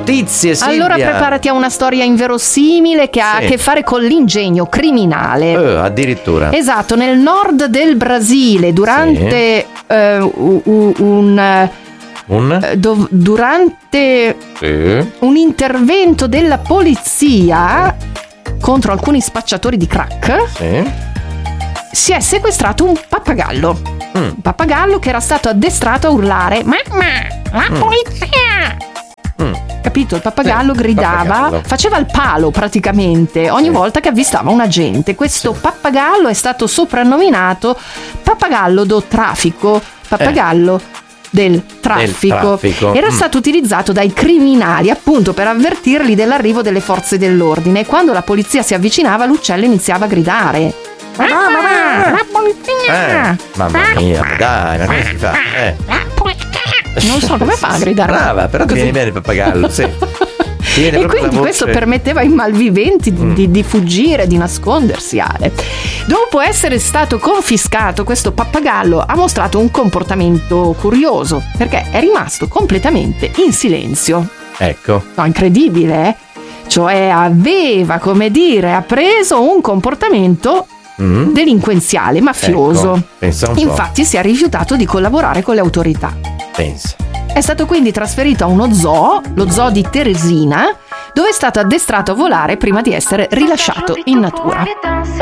notizie, Silvia. Allora preparati a una storia inverosimile che ha a che fare con l'ingegno criminale. Addirittura. Esatto, nel nord del Brasile, durante durante un intervento della polizia contro alcuni spacciatori di crack, si è sequestrato un pappagallo. Un pappagallo che era stato addestrato a urlare: mamma, la polizia! Capito? Il pappagallo gridava, faceva il palo praticamente ogni volta che avvistava un agente. Questo pappagallo è stato soprannominato pappagallo do traffico, pappagallo del traffico. Era stato utilizzato dai criminali appunto per avvertirli dell'arrivo delle forze dell'ordine, e quando la polizia si avvicinava l'uccello iniziava a gridare: la polizia! Mamma mia, dai, ma come si fa? Non so come fa a gridare. Brava, però ti viene bene il pappagallo, E quindi questo permetteva ai malviventi di fuggire, di nascondersi. Dopo essere stato confiscato, questo pappagallo ha mostrato un comportamento curioso, perché è rimasto completamente in silenzio. Ecco. No, incredibile, eh? Cioè ha preso un comportamento delinquenziale, mafioso. Ecco, pensa un po'. Infatti si è rifiutato di collaborare con le autorità. Pensa. È stato quindi trasferito a uno zoo, lo zoo di Teresina, dove è stato addestrato a volare prima di essere rilasciato in natura.